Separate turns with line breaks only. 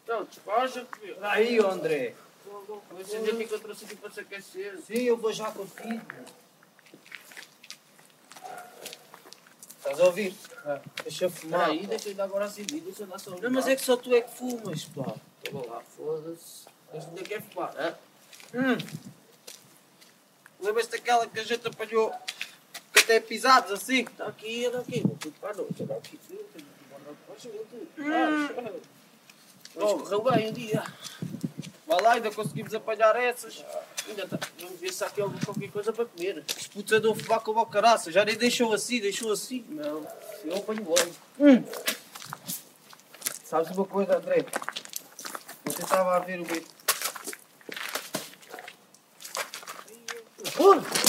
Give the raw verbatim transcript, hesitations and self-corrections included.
Então, despacha.
Aí, André.
Vou acender aqui que eu trouxe aqui para se aquecer.
Sim, eu vou já contigo. Estás a ouvir?
Ah.
Deixa eu fumar.
Espera aí, deixa eu dar agora acender, deixa eu dar só um.
Não, mas é que só tu é que fumas, pá.
Toma lá, foda-se. Deixa eu quer fumar, é?
Hum. Lembras-te daquela que a gente apanhou que até pisados assim?
Está aqui, anda aqui. Vou tudo para a noite. Anda aqui.
Hum.
Mas correu bem um dia.
Vai lá, ainda conseguimos apanhar essas.
Ainda está. Vamos ver se há aqui alguma qualquer coisa para comer.
Os putos andam a fumar como o caraça. Já nem deixou assim, deixou assim.
Não, eu apanho logo.
Hum. Sabes uma coisa, André? Você estava a ver o bico. Oh!